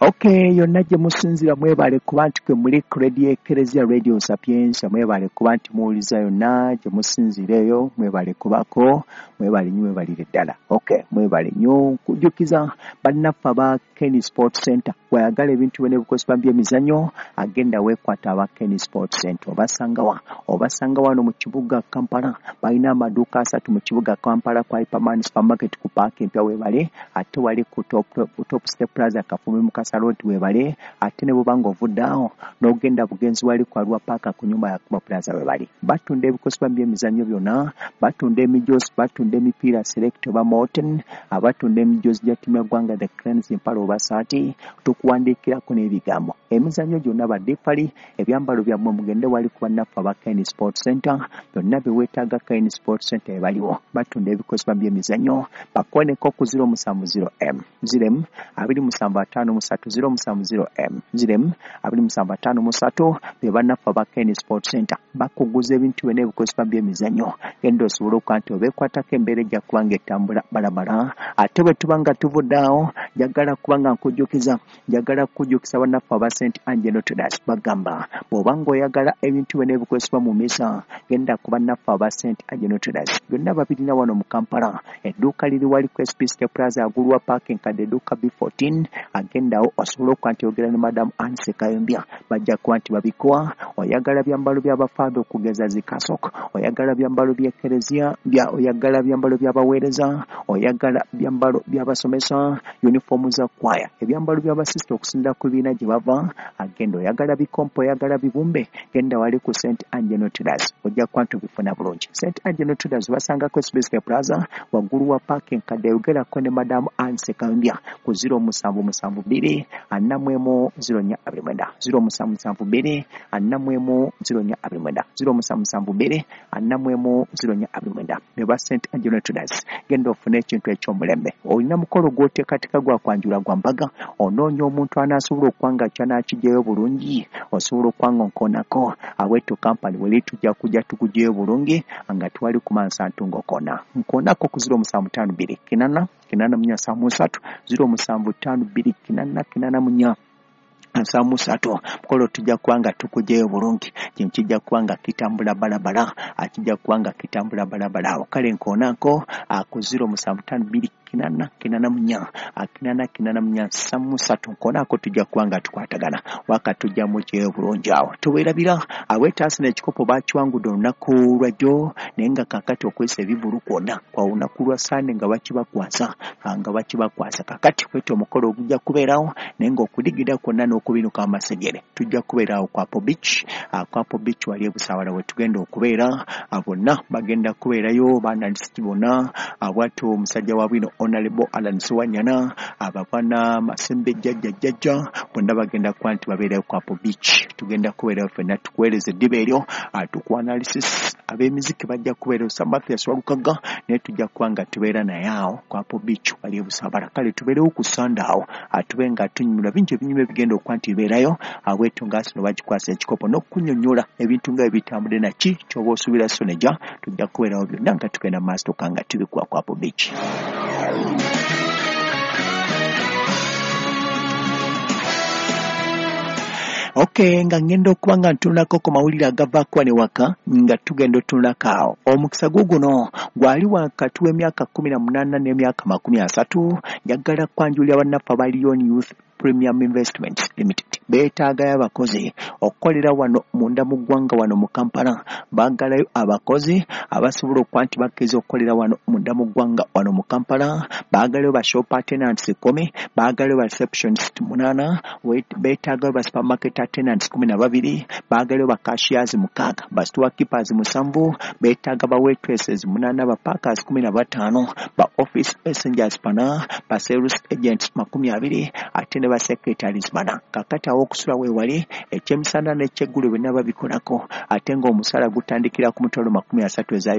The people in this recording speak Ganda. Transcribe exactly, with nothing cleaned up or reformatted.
Okay, yonna gye musinzira mwebale kuba nti kwe muli Radio Eklezia Radio Sapienza, mwebale kuba nti muwuliza yonna gye musinzira eyo, mwebale kubako, mwebale nnyo, mwebalire ddala. Okay, mwebale nnyo kujjukiza bannaffe aba Kenny Sports Center wayagala ebintu bene bikozesebwa by'emizannyo agenda weekwata aba Kenny Sports Center obasanga wa obasanga wano mu kibuga Kampala balina amaduuka asatu mu kibuga Kampala kwa Hyperman Supermarket ku park empya weebale ate wali ku top, top Step Plaza Kafumi mu Road webale ate ne bubanga ovuddawo n'ogenda bugenzi wali kwa Lwa Park ku nyumba ya Kuma Plaza webale batunda ebikozesebwa by'emizannyo byonna batunda emijosi batunda emipiira select oba Morton abatunda emijosi gya timu y'eggwanga the Cranes empala oba saati tukuwandiikirako n'ebigambo emizannyo gyonna baddifali ebyambalo byammwe mugende wali ku bannaffe aba Kenny Sports Center byonna bye weetaaga Kenny Sports Center ebaliwo batunda ebikozesebwa by'emizannyo bakoneko ku zero musanvu zero M zero M abiri musanvu ataano musatu zero musanvu zero M zero M abiri musanvu ataano musatu be bannaffe aba Kenny Sports Center bakuguza ebintu bene ebikozesebwa by'emizannyo genda osobola okuba nti obeekwatako embeera ejja kuba ng'etambula balabala ate bwe tuba nga tuvuddeawo njagala kuba nga nkujjukiza njagala kujjukiza bannaffe aba Saint Angelo Traders bagamba bw'oba ng'oyagala ebintu bene ebikozesebwa mu misa genda ku bannaffe aba Saint Angelo Traders byonna babirina wano mu Kampala edduuka liri wali ku S P Step Plaza agulwa parking kadde edduuka B fourteen agendawo osobola okuba nti oyogera ne Madamu Anse Kayombya bajja kuba nti babikuwa oyagala byambalo by'abafaada okugeza zikasok oyagala byambalo by'ekelezia bya oyagala byambalo by'abaweereza oyagala byambalo by'abasomesa uniform za kwaya ebyambalo by'abasista okusinda ku biina gye bava agenda oyagala bikompo oyagala bibumbe genda wali ku Saint Angelo Traders ojja kuba nti obifuna bulungi Saint Angelo Traders basanga ku S B S Plaza waggulu wa parking kadde oyogerako ne Madamu Anse Kayombya ku zero musanvu musanvu bbiri ana mu emu zero nnya abiri mwenda zero musanvu musanvu bbiri ana mu emu zero nnya abiri mwenda zero musanvu musanvu bbiri ana mu emu zero nnya abiri mwenda ne ba Saint Angelo Traders genda ofune ekintu eky'omulembe olina mukolo gw'oteekateeka gwa kwanjula gwa mbaga onoonya omuntu anaasobola okwanga kyanaakigyeyo bulungi osobola okwanga nkoonako aweeto kampani weli tujja kujja tukugyeyo bulungi nga twali ku mansantungo nkoona nkoonako ku zero musanvu ttaano bbiri kinana kinana munya ssaamu ssatu zero musanvu ttaano bbiri kinana kinana munya nsaamu ssatu mukolo tujja kuwanga tukugyeyo bulungi kino kijja kuwanga kitambula balabala akijja kuwanga kitambula balabala kale nkoonako ku zero musanvu ttaano bbiri kinana kinana munya kinana kinana munya ssaamu ssatu nkoonako tujja kuwanga tukwatagana waka tujja mugyeyo bulungi awo tuweerabira aweetaasi n'ekikopo baakiwangudde olunaku lwajjo naye nga kakati okwesa ebivulu kwonna kwa lunaku lwa Sande nga bakibakwasa nga bakibakwasa kakati kwete omukolo ogujja kubeerawo naye ng'okudigira kwonna n'okubinuka amasegere tujja kubeerawo ku Apple Beach ku Apple Beach wali ebusaawala we tugenda okubeera bonna bagenda kubeerayo baanalisiti bonna bwatyo omusajja wa bwino Honorable Alan Suwanyana abavana Masembe jjajja jjajja bonna bagenda kuba nti babeerayo ku Apple Beach tugenda kubeerayo ffenna tukuweereza eddiba eryo tuku analysis ab'emiziki bajja kubeerayo Samathias Walukaga naye tujja kuba nga tubeera naye awo ku Apple Beach wali ebusaabala kale tubeerewo ku Sunday awo atube nga tunyumira bingi ebinyuma ebigenda okuba nti bibeerayo aweeto ngaasino bagikwasa ekikopo n'okunyonnyola ebintu nga ebitambudde naki ky'oba osuubira Soneja tujja kubeerawo byonna nga tugenda mu maaso toka nga tubikuwa ku Apple Beach. Okay, nga ngendo okuba nga ntunulako ku mawulire agavaako wano ewaka nga tugenda otunulako awo omukisa guguno gwali wakati w'emyaka kkumi na munaana n'emyaka makumi asatu njagala kwanjulira bannaffe aba Lion Youth Premium Investments Limited beetaagayo abakozi okukolera wano munda mu ggwanga wano mu Kampala baagalayo abakozi abasobola okuba nti bakkiriza okukolera wano munda mu ggwanga wano mu Kampala baagalayo ba shop attendants kumi baagalayo ba receptionist munaana beetaagayo ba supermarket attendants kumi na babiri baagalayo ba cashiers mukaaga ba storekeepers musanvu beetaaga ba waitresses munaana ba packers kumi na bataano ba office passengers bana ba sales agents makumi abiri ate ne ba secretaries bana kakati awo okusula weewali ekyemisana n'ekyeggulu byonna babikolako ate ng'omusala gutandikira ku mutolo makumi asatu eza